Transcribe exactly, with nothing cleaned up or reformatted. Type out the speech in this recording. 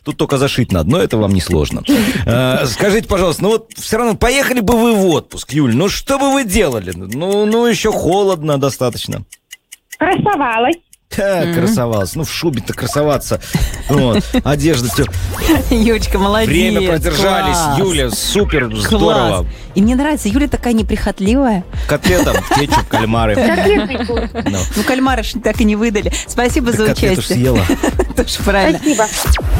Тут только зашить надо, но это вам не сложно. Э, скажите, пожалуйста, ну вот все равно поехали бы вы в отпуск, Юль, ну что бы вы делали? Ну, ну еще холодно достаточно. Красовалась. Да, красовалась. Ну, в шубе-то красоваться. Вот, одежда, все. Юлечка, молодец. Время продержались. Класс. Юля, супер, Класс. здорово. И мне нравится, Юля такая неприхотливая. Котлета, кетчуп, кальмары. Ну, кальмары ж так и не выдали. Спасибо за Котлету ж участие. съела. Тоже правильно. Спасибо.